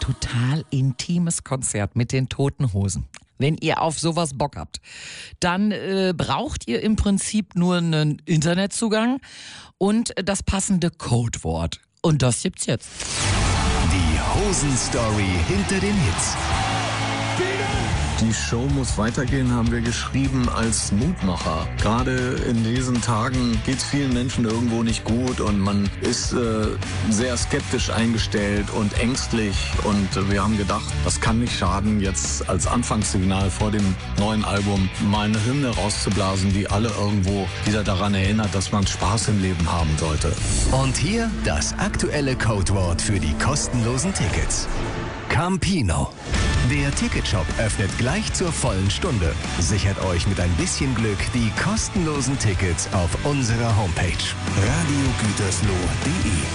total intimes Konzert mit den Toten Hosen. Wenn ihr auf sowas Bock habt, dann braucht ihr im Prinzip nur einen Internetzugang und das passende Codewort. Und das gibt's jetzt. Die Hosen-Story hinter den Hits. Die Show muss weitergehen, haben wir geschrieben als Mutmacher. Gerade in diesen Tagen geht es vielen Menschen irgendwo nicht gut und man ist sehr skeptisch eingestellt und ängstlich. Und wir haben gedacht, das kann nicht schaden, jetzt als Anfangssignal vor dem neuen Album mal eine Hymne rauszublasen, die alle irgendwo wieder daran erinnert, dass man Spaß im Leben haben sollte. Und hier das aktuelle Codewort für die kostenlosen Tickets. Campino. Der Ticketshop öffnet gleich zur vollen Stunde. Sichert euch mit ein bisschen Glück die kostenlosen Tickets auf unserer Homepage radiogütersloh.de.